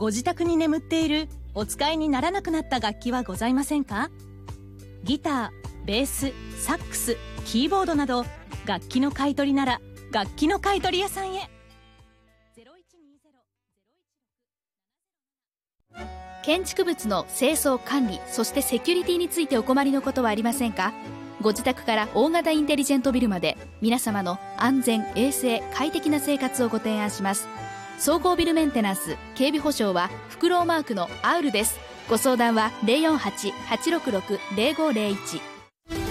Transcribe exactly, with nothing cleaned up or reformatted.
ご自宅に眠っているお使いにならなくなった楽器はございませんか？ギター、ベース、サックス、キーボードなど楽器の買い取りなら楽器の買い取り屋さんへ。 建築物の清掃管理、そしてセキュリティについてお困りのことはありませんか？ご自宅から大型インテリジェントビルまで皆様の安全・衛生・快適な生活をご提案します。総合ビルメンテナンス警備保障はフクロウマークのアウルです。ご相談は ゼロよんはち はちろくろく ゼロごゼロいち